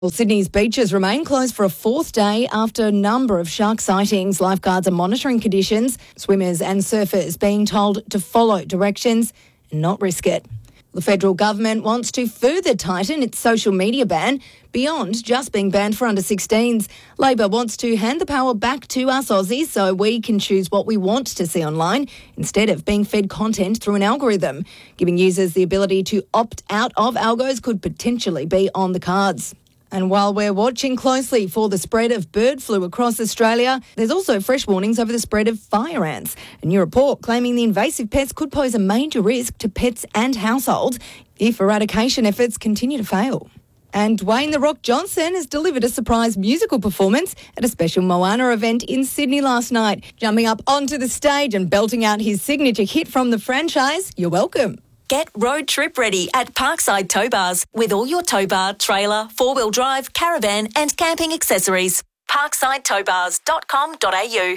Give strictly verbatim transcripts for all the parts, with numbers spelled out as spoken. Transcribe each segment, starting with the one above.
Well, Sydney's beaches remain closed for a fourth day after a number of shark sightings. Lifeguards are monitoring conditions, swimmers and surfers being told to follow directions and not risk it. The federal government wants to further tighten its social media ban beyond just being banned for under sixteens. Labor wants to hand the power back to us Aussies so we can choose what we want to see online instead of being fed content through an algorithm. Giving users the ability to opt out of algos could potentially be on the cards. And while we're watching closely for the spread of bird flu across Australia, there's also fresh warnings over the spread of fire ants. A new report claiming the invasive pests could pose a major risk to pets and households if eradication efforts continue to fail. And Dwayne "The Rock" Johnson has delivered a surprise musical performance at a special Moana event in Sydney last night. Jumping up onto the stage and belting out his signature hit from the franchise, You're Welcome. Get road trip ready at Parkside Tow Bars with all your tow bar, trailer, four-wheel drive, caravan and camping accessories. parkside tow bars dot com dot a u.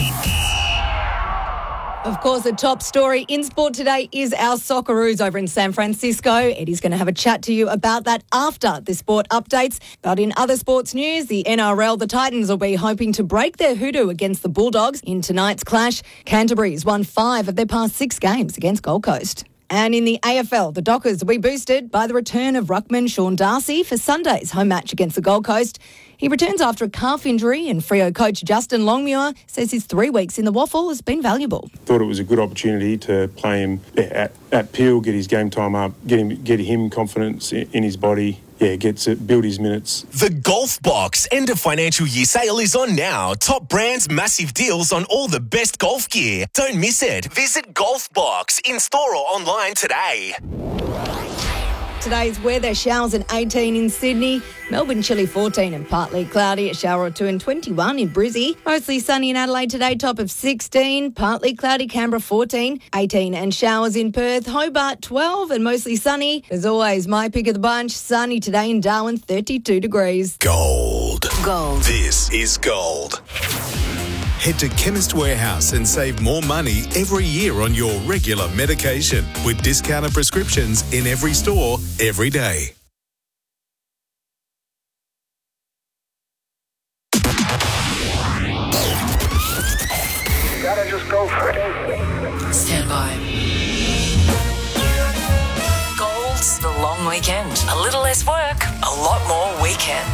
Of course, a top story in sport today is our Socceroos over in San Francisco. Eddie's going to have a chat to you about that after the sport updates. But in other sports news, the N R L, the Titans will be hoping to break their hoodoo against the Bulldogs in tonight's clash. Canterbury's won five of their past six games against Gold Coast. And in the A F L, the Dockers will be boosted by the return of ruckman Sean Darcy for Sunday's home match against the Gold Coast. He returns after a calf injury, and Freo coach Justin Longmuir says his three weeks in the waffle has been valuable. Thought it was a good opportunity to play him at, at Peel, get his game time up, get him get him confidence in his body. Yeah, gets it, build his minutes. The Golf Box end of financial year sale is on now. Top brands, massive deals on all the best golf gear. Don't miss it. Visit Golf Box in store or online today. Today's weather: showers at eighteen in Sydney, Melbourne chilly fourteen and partly cloudy, a shower or two and twenty-one in Brizzy. Mostly sunny in Adelaide today, top of sixteen, partly cloudy, Canberra fourteen, eighteen and showers in Perth, Hobart twelve and mostly sunny. As always, my pick of the bunch, sunny today in Darwin, thirty-two degrees. Gold. Gold. This is gold. Head to Chemist Warehouse and save more money every year on your regular medication with discounted prescriptions in every store, every day. Gotta just go for it. Stand by. Gold's the long weekend. A little less work, a lot more weekend.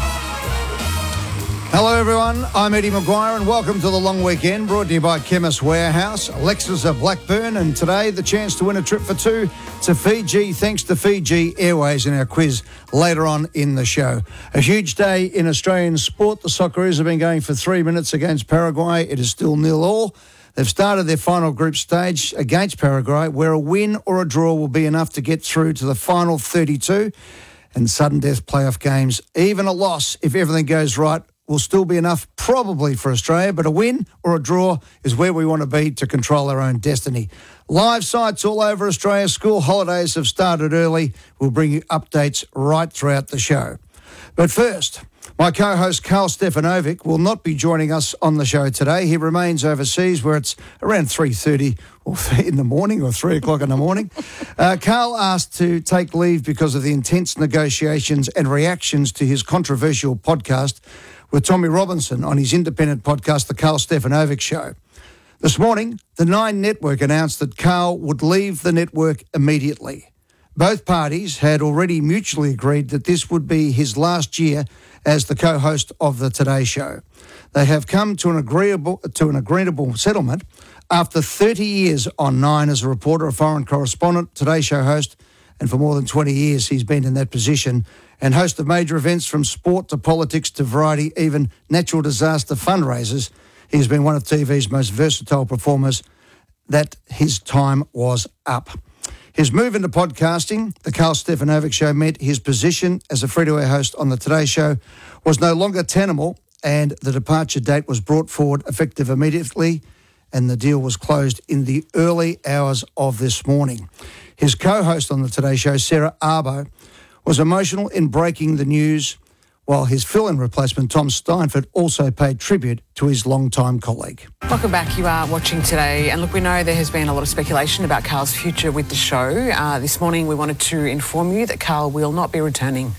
Hello everyone, I'm Eddie Maguire and welcome to the long weekend, brought to you by Chemist Warehouse. Alexa's at Blackburn, and today the chance to win a trip for two to Fiji thanks to Fiji Airways in our quiz later on in the show. A huge day in Australian sport. The Socceroos have been going for three minutes against Paraguay. It is still nil all. They've started their final group stage against Paraguay, where a win or a draw will be enough to get through to the final thirty-two and sudden death playoff games. Even a loss, if everything goes right, will still be enough probably for Australia, but a win or a draw is where we want to be to control our own destiny. Live sites all over Australia. School holidays have started early. We'll bring you updates right throughout the show. But first, my co-host Carl Stefanovic will not be joining us on the show today. He remains overseas where it's around three thirty in the morning or three o'clock in the morning. Uh, Carl asked to take leave because of the intense negotiations and reactions to his controversial podcast with Tommy Robinson on his independent podcast, The Carl Stefanovic Show. This morning, the Nine Network announced that Carl would leave the network immediately. Both parties had already mutually agreed that this would be his last year as the co-host of the Today Show. They have come to an agreeable to an agreeable settlement after thirty years on Nine as a reporter, a foreign correspondent, Today Show host, and for more than twenty years he's been in that position and host of major events from sport to politics to variety, even natural disaster fundraisers. He's been one of T V's most versatile performers. That his time was up. His move into podcasting, the Carl Stefanovic Show, meant his position as a free-to-air host on the Today Show was no longer tenable, and the departure date was brought forward effective immediately, and the deal was closed in the early hours of this morning. His co-host on the Today Show, Sarah Arbo, was emotional in breaking the news, while his fill-in replacement, Tom Steinford, also paid tribute to his long-time colleague. Welcome back. You are watching Today. And look, we know there has been a lot of speculation about Carl's future with the show. Uh, this morning we wanted to inform you that Carl will not be returning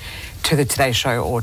to the Today Show or